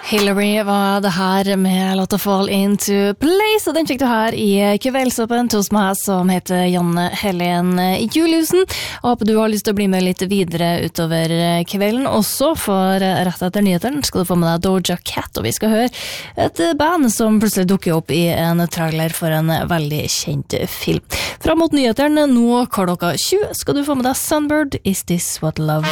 Hillary var det her med låta Fall Into Place, og den fikk du her i kveldsåpen hos meg som heter Janne Helen Juliusen. Jeg håper du har lyst til å bli med litt videre utover kvelden også, for rett etter nyhetene skal du få med deg Doja Cat, og vi skal høre et band som plutselig dukker opp i en trailer for en veldig kjent film. Fram mot nyhetene, nå klokka 20, skal du få med deg Sunbird, Is This What Love